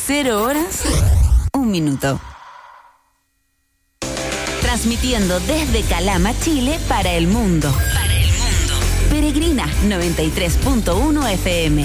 0 horas, 1 minuto. Transmitiendo desde Calama, Chile, para el mundo. Peregrina 93.1 FM.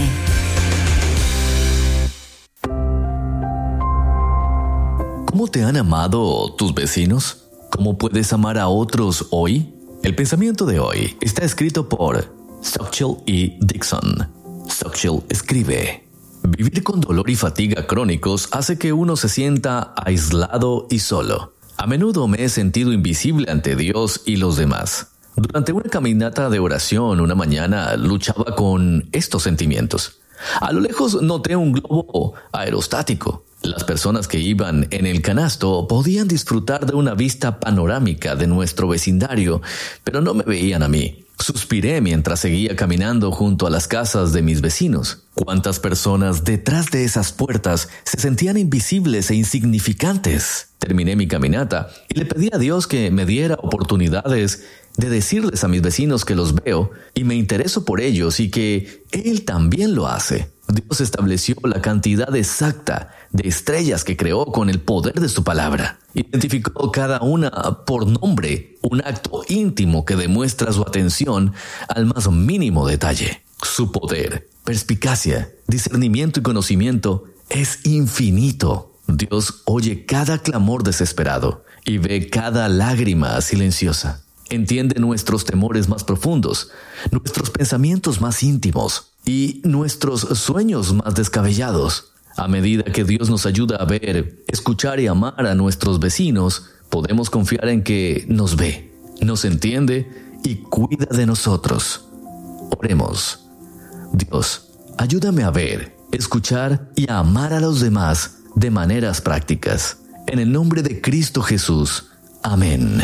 ¿Cómo te han amado tus vecinos? ¿Cómo puedes amar a otros hoy? El pensamiento de hoy está escrito por Stockchill E. Dixon. Stockchill escribe: vivir con dolor y fatiga crónicos hace que uno se sienta aislado y solo. A menudo me he sentido invisible ante Dios y los demás. Durante una caminata de oración una mañana luchaba con estos sentimientos. A lo lejos noté un globo aerostático. Las personas que iban en el canasto podían disfrutar de una vista panorámica de nuestro vecindario, pero no me veían a mí. Suspiré mientras seguía caminando junto a las casas de mis vecinos. ¿Cuántas personas detrás de esas puertas se sentían invisibles e insignificantes? Terminé mi caminata y le pedí a Dios que me diera oportunidades de decirles a mis vecinos que los veo y me intereso por ellos y que Él también lo hace. Dios estableció la cantidad exacta de estrellas que creó con el poder de su palabra. Identificó cada una por nombre, un acto íntimo que demuestra su atención al más mínimo detalle. Su poder, perspicacia, discernimiento y conocimiento es infinito. Dios oye cada clamor desesperado y ve cada lágrima silenciosa. Entiende nuestros temores más profundos, nuestros pensamientos más íntimos y nuestros sueños más descabellados. A medida que Dios nos ayuda a ver, escuchar y amar a nuestros vecinos, podemos confiar en que nos ve, nos entiende y cuida de nosotros. Oremos. Dios, ayúdame a ver, escuchar y a amar a los demás de maneras prácticas. En el nombre de Cristo Jesús. Amén.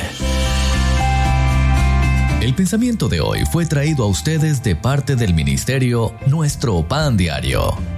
El pensamiento de hoy fue traído a ustedes de parte del ministerio Nuestro Pan Diario.